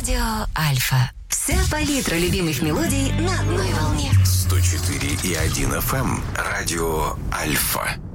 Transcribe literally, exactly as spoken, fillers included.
Радио Альфа. Вся палитра любимых мелодий на одной волне. сто четыре и один эф эм. Радио Альфа.